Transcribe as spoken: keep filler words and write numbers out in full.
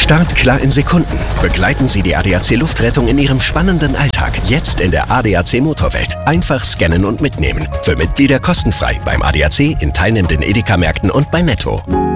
Start klar in Sekunden. Begleiten Sie die A D A C Luftrettung in Ihrem spannenden Alltag. Jetzt in der A D A C Motorwelt. Einfach scannen und mitnehmen. Für Mitglieder kostenfrei beim A D A C, in teilnehmenden Edeka-Märkten und bei Netto.